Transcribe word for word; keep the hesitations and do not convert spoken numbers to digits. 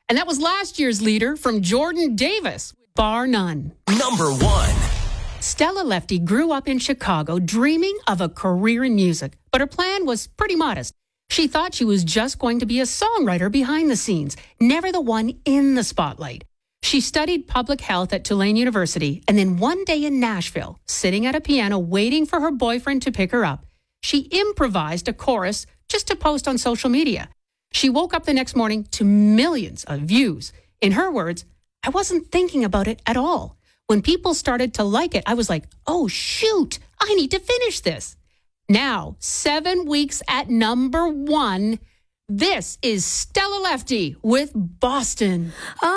And that was last year's leader from Jordan Davis, bar none. Number one. Stella Lefty grew up in Chicago dreaming of a career in music, but her plan was pretty modest. She thought she was just going to be a songwriter behind the scenes, never the one in the spotlight. She studied public health at Tulane University, and then one day in Nashville, sitting at a piano waiting for her boyfriend to pick her up, she improvised a chorus just to post on social media. She woke up the next morning to millions of views. In her words, I wasn't thinking about it at all. When people started to like it, I was like, oh, shoot, I need to finish this. Now, seven weeks at number one, this is Stella Lefty with Boston.